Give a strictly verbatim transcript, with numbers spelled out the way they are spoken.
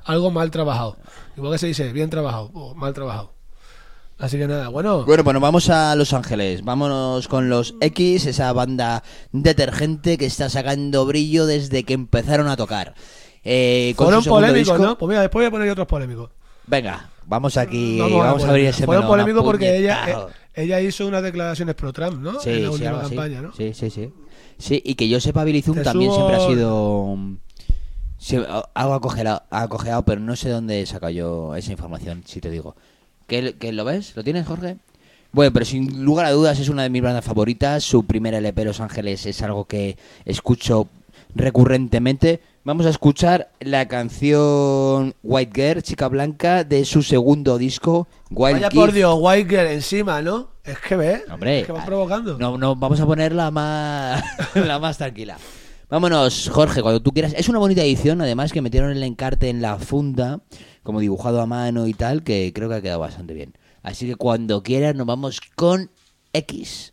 algo mal trabajado. Igual que se dice bien trabajado o mal trabajado. Así que nada, bueno. Bueno, pues nos vamos a Los Ángeles. Vámonos con los X, esa banda detergente que está sacando brillo desde que empezaron a tocar. Eh, con Fueron su segundo polémicos, disco... ¿no? Pues mira, después voy a poner otros polémicos. Venga, vamos aquí, Vamos, vamos a, a abrir ese Fueron melón. polémicos porque ella, puñetazo. eh, ella hizo unas declaraciones pro Trump, ¿no? Sí, en la sí, última algo así. campaña, ¿no? Sí, sí, sí. Sí, y que yo sepa, Billy Zoom Te también subo- siempre ha sido... Sí, algo acogeado, acogeado, pero no sé dónde saca yo esa información, si te digo. ¿Qué, qué lo ves? ¿Lo tienes, Jorge? Bueno, pero sin lugar a dudas es una de mis bandas favoritas. Su primer L P, Los Ángeles, es algo que escucho recurrentemente. Vamos a escuchar la canción White Girl, Chica Blanca, de su segundo disco, Wild Vaya Gift. por Dios, White Girl encima, ¿no? Es que ves, Hombre, es que va provocando. No, no, vamos a ponerla más, la más tranquila. Vámonos, Jorge, cuando tú quieras. Es una bonita edición, además, que metieron el encarte en la funda, como dibujado a mano y tal, que creo que ha quedado bastante bien. Así que cuando quieras nos vamos con X.